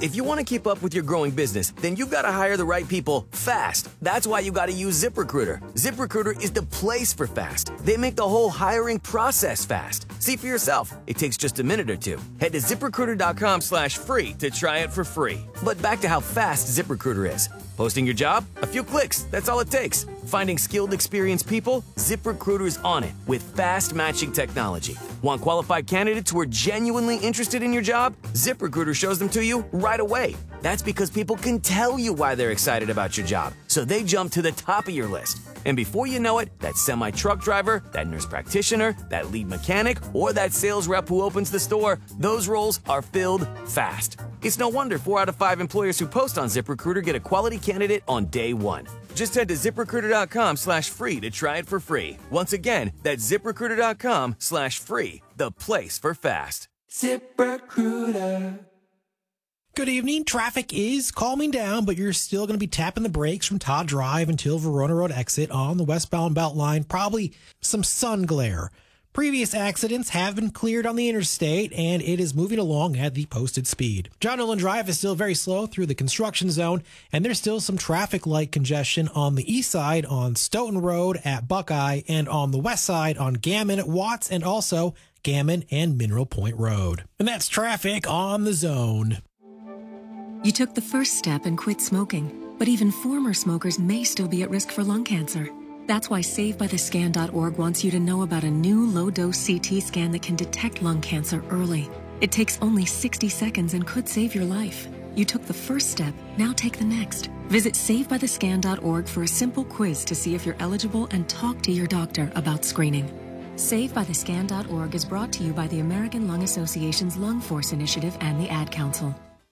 If you want to keep up with your growing business, then you've got to hire the right people fast. That's why you got to use ZipRecruiter. ZipRecruiter is the place for fast. They make the whole hiring process fast. See for yourself. It takes just a minute or two. Head to ZipRecruiter.com/free to try it for free. But back to how fast ZipRecruiter is. Posting your job? A few clicks. That's all it takes. Finding skilled, experienced people? ZipRecruiter's on it with fast matching technology. Want qualified candidates who are genuinely interested in your job? ZipRecruiter shows them to you right away. That's because people can tell you why they're excited about your job, so they jump to the top of your list. And before you know it, that semi-truck driver, that nurse practitioner, that lead mechanic, or that sales rep who opens the store, those roles are filled fast. It's no wonder 4 out of 5 employers who post on ZipRecruiter get a quality candidate on day one. Just head to ZipRecruiter.com/free to try it for free. Once again, that's ZipRecruiter.com/free, the place for fast. ZipRecruiter. Good evening. Traffic is calming down, but you're still going to be tapping the brakes from Todd Drive until Verona Road exit on the westbound Beltline. Probably some sun glare. Previous accidents have been cleared on the interstate, and it is moving along at the posted speed. John Nolan Drive is still very slow through the construction zone, and there's still some traffic light congestion on the east side on Stoughton Road at Buckeye, and on the west side on Gammon at Watts, and also Gammon and Mineral Point Road. And that's traffic on the zone. You took the first step and quit smoking, but even former smokers may still be at risk for lung cancer. That's why SaveByTheScan.org wants you to know about a new low-dose CT scan that can detect lung cancer early. It takes only 60 seconds and could save your life. You took the first step, now take the next. Visit SaveByTheScan.org for a simple quiz to see if you're eligible and talk to your doctor about screening. SaveByTheScan.org is brought to you by the American Lung Association's Lung Force Initiative and the Ad Council.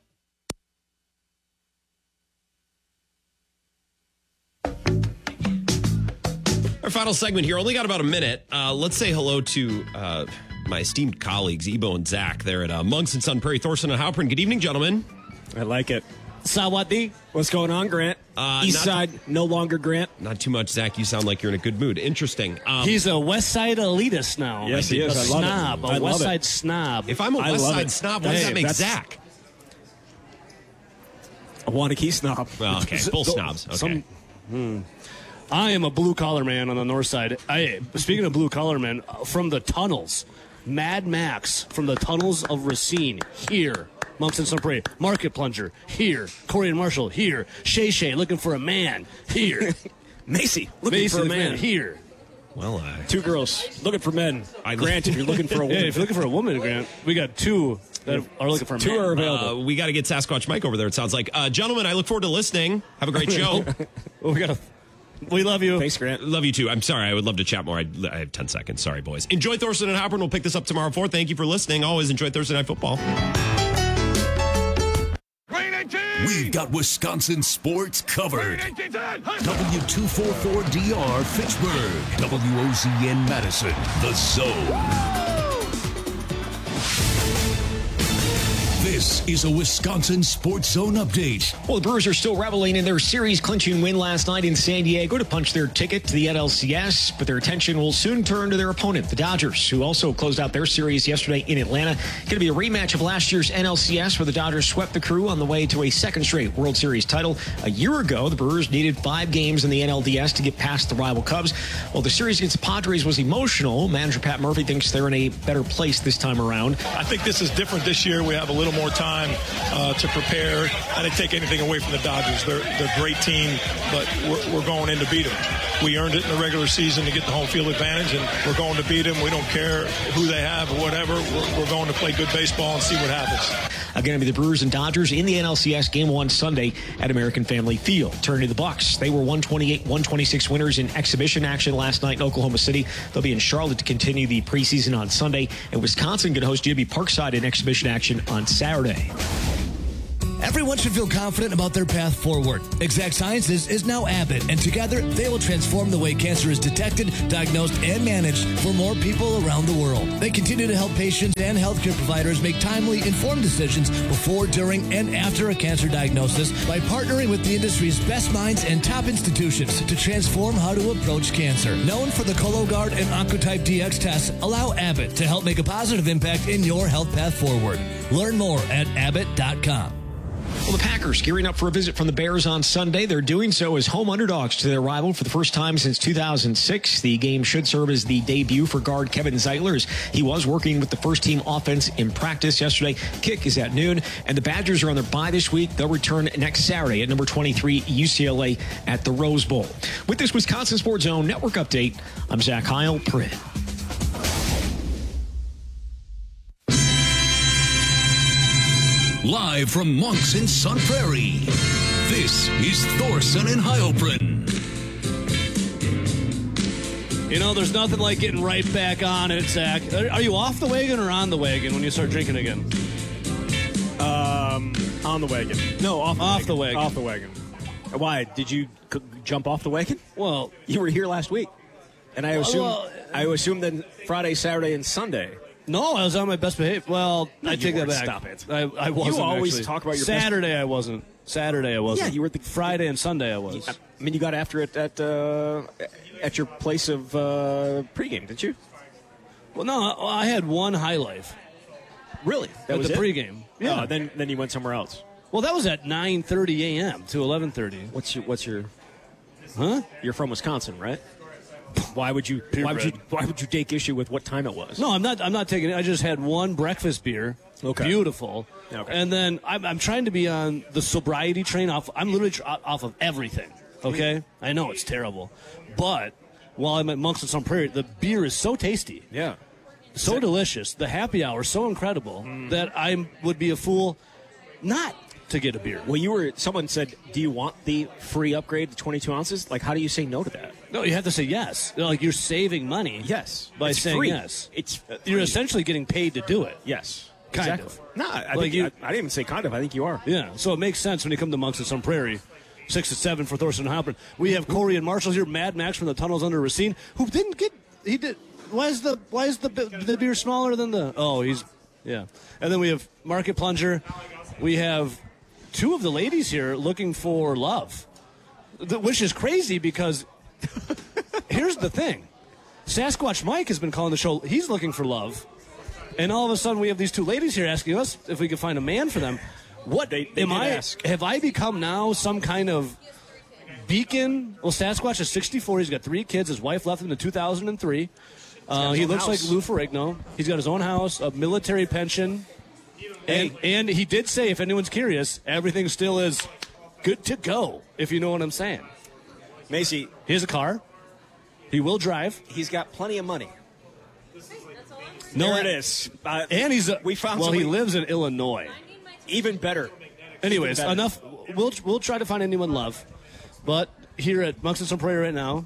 Our final segment here. Only got about a minute. Let's say hello to my esteemed colleagues, Ebo and Zach, there at Monks and Sun Prairie, Thorson and Halpern. Good evening, gentlemen. I like it. Sawadi, what's going on, Grant? East side, no longer Grant. Not too much, Zach. You sound like you're in a good mood. Interesting. He's a West Side elitist now. Yes, he is. A snob, a West Side snob. If I'm a West Side snob, what does that make Zach? A Wanakee snob. Well, okay. Both snobs. Okay. I am a blue-collar man on the north side. Speaking of blue-collar men, from the tunnels, Mad Max from the tunnels of Racine, here. Monks and Sun Prairie, Market Plunger, here. Corey and Marshall, here. Shay Shay, looking for a man, here. Macy, looking for a man, here. Well, two girls looking for men. Grant, if you're looking for a woman. If you're looking for a woman, Grant, we got two that are looking for a man. Two are available. We got to get Sasquatch Mike over there, it sounds like. Gentlemen, I look forward to listening. Have a great show. We love you. Thanks, Grant. Love you, too. I'm sorry. I would love to chat more. I have 10 seconds. Sorry, boys. Enjoy Thorson and Halpern. We'll pick this up tomorrow at 4. Thank you for listening. Always enjoy Thursday Night Football. We've got Wisconsin sports covered. W244DR Fitchburg. WOZN Madison. The Zone. This is a Wisconsin Sports Zone update. Well, the Brewers are still reveling in their series-clinching win last night in San Diego to punch their ticket to the NLCS, but their attention will soon turn to their opponent, the Dodgers, who also closed out their series yesterday in Atlanta. Going to be a rematch of last year's NLCS, where the Dodgers swept the Crew on the way to a second straight World Series title. A year ago, the Brewers needed 5 games in the NLDS to get past the rival Cubs. Well, the series against the Padres was emotional. Manager Pat Murphy thinks they're in a better place this time around. I think this is different this year. We have a little more time to prepare. I didn't take anything away from the Dodgers. They're a great team, but we're going in to beat them. We earned it in the regular season to get the home field advantage, and we're going to beat them. We don't care who they have or whatever. We're going to play good baseball and see what happens. Again, it'll be the Brewers and Dodgers in the NLCS Game 1 Sunday at American Family Field. Turning to the Bucks, they were 128-126 winners in exhibition action last night in Oklahoma City. They'll be in Charlotte to continue the preseason on Sunday, and Wisconsin can host Jimmy Parkside in exhibition action on Saturday. Everyone should feel confident about their path forward. Exact Sciences is now Abbott, and together they will transform the way cancer is detected, diagnosed, and managed for more people around the world. They continue to help patients and healthcare providers make timely, informed decisions before, during, and after a cancer diagnosis by partnering with the industry's best minds and top institutions to transform how to approach cancer. Known for the Cologuard and Oncotype DX tests, allow Abbott to help make a positive impact in your health path forward. Learn more at Abbott.com. Well, the Packers gearing up for a visit from the Bears on Sunday. They're doing so as home underdogs to their rival for the first time since 2006. The game should serve as the debut for guard Kevin Zeitler, as he was working with the first-team offense in practice yesterday. Kick is at noon, and the Badgers are on their bye this week. They'll return next Saturday at number 23 UCLA at the Rose Bowl. With this Wisconsin Sports Zone Network update, I'm Zach Heil-Pritt. Live from Monks in Sun Prairie, this is Thorson and Heilprin. You know, there's nothing like getting right back on it, Zach. Are you off the wagon or on the wagon when you start drinking again? On the wagon. No, off the wagon. Off the wagon. Why? Did you jump off the wagon? Well, you were here last week. And I assume then Friday, Saturday, and Sunday. No, I was on my best behavior. Well, No, I take that back. Stop it. I wasn't. You always actually. talk about your Saturday. I wasn't. Saturday I wasn't. Yeah, you were at the Friday and Sunday I was. I mean, you got after it at your place of pregame, didn't you? Well, no, I had one high life. Really? That was the pregame. Yeah. Then you went somewhere else. Well, that was at 9:30 a.m. to 11:30. What's your? Huh? You're from Wisconsin, right? Why would you take issue with what time it was? No, I'm not taking it. I just had one breakfast beer. Okay. Beautiful. Okay. And then I'm trying to be on the sobriety train. I'm literally off of everything. Okay. I know it's terrible, but while I'm at Monks in Sun Prairie, the beer is so tasty. Yeah. So delicious. The happy hour is so incredible that I would be a fool not to get a beer. Well, someone said, do you want the free upgrade to 22 ounces? Like, how do you say no to that? No, you have to say yes. Like, you're saving money. Yes. By it's saying free. Yes. It's You're essentially getting paid to do it. Yes. Kind exactly. of. No, I Like didn't even say kind of. I think you are. Yeah. So it makes sense when you come to Monks in Sun Prairie. 6 to 7 for Thorson Halpern. We have Corey and Marshall here. Mad Max from the Tunnels Under Racine, who didn't get. He did. Why is the beer smaller than the? Oh, he's. Yeah. And then we have Market Plunger. We have two of the ladies here looking for love, which is crazy because here's the thing. Sasquatch Mike has been calling the show. He's looking for love. And all of a sudden we have these two ladies here asking us if we can find a man for them. What they ask. Have I become now some kind of beacon? Well, Sasquatch is 64. He's got 3 kids. His wife left him in 2003. He looks like Lou Ferrigno. He's got his own house, a military pension. And he did say, if anyone's curious, everything still is good to go, if you know what I'm saying. Macy. He has a car. He will drive. He's got plenty of money. No, there it is. And we found well, somebody. He lives in Illinois. Even better. Anyways, Even better. enough. We'll try to find anyone love. But here at Monks in Sun Prairie right now,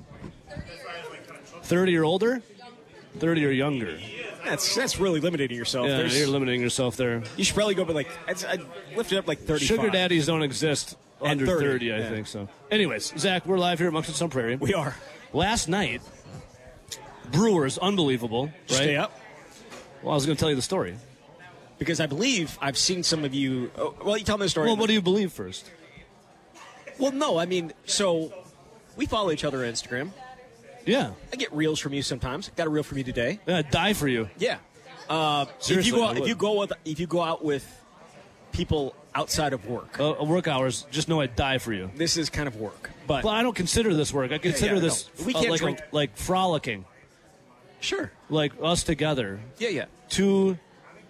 30 or older, 30 or younger. That's really limiting yourself. Yeah, you're limiting yourself there. You should probably go with I'd lift it up like 35. Sugar daddies don't exist under 30, I think so. Anyways, Zach, we're live here at Monks in Sun Prairie. We are. Last night, Brewers, unbelievable, right? Stay up. Well, I was going to tell you the story. Because I believe I've seen some of you. Well, you tell me the story. Well, what do you believe first? Well, no, I mean, so we follow each other on Instagram. Yeah. I get reels from you sometimes. Got a reel from you today. Yeah, I'd die for you. Yeah. Seriously, if you go out with people outside of work, work hours, just know I'd die for you. This is kind of work, but I don't consider this work. I consider this we can't drink. like frolicking. Sure. Like us together. Yeah. Two.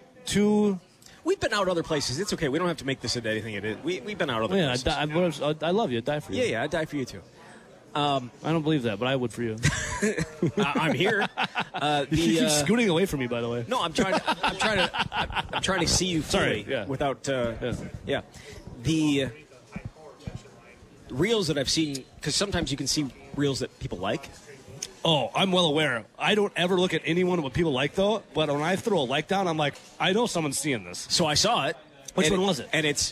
We've been out other places. It's okay. We don't have to make this into anything it is. We've been out other places. I love you. I'd die for you. Yeah, I'd die for you too. I don't believe that, but I would for you. I'm here. You keep scooting away from me, by the way. No, I'm trying to see you fully. Sorry, yeah. Without. Yeah. The reels that I've seen, because sometimes you can see reels that people like. Oh, I'm well aware. I don't ever look at anyone what people like, though. But when I throw a like down, I'm like, I know someone's seeing this. So I saw it. Which one was it? And it's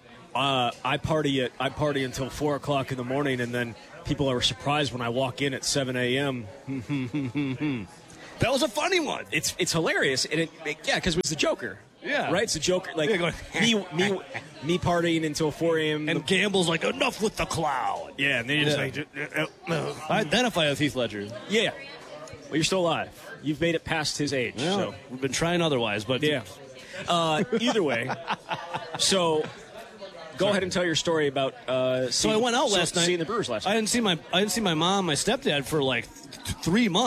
I party until 4 o'clock in the morning, and then people are surprised when I walk in at 7 a.m. That was a funny one. It's hilarious, and because it was the Joker. Yeah. Right? It's the Joker. Like, me partying until 4 a.m. And Gamble's like, enough with the cloud. Yeah, and then you're just I identify with Heath Ledger. Yeah. Well, you're still alive. You've made it past his age. Yeah, so we've been trying otherwise, but... Yeah. Either way, so Go ahead and tell your story about. So I went out last night. Seeing the Brewers last night. I didn't see my mom, my stepdad for like 3 months.